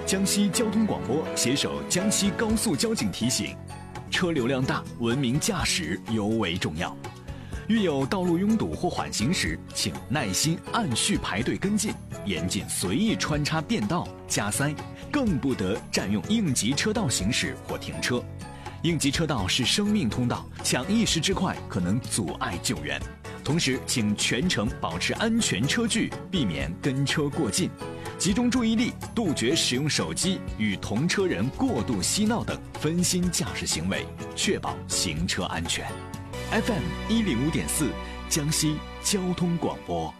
江西交通广播携手江西高速交警提醒：车流量大，文明驾驶尤为重要。遇有道路拥堵或缓行时，请耐心按序排队跟进，严禁随意穿插变道、加塞，更不得占用应急车道行驶或停车。应急车道是生命通道，抢一时之快可能阻碍救援。同时，请全程保持安全车距，避免跟车过近，集中注意力，杜绝使用手机与同车人过度嬉闹等分心驾驶行为，确保行车安全。FM 105.4，江西交通广播。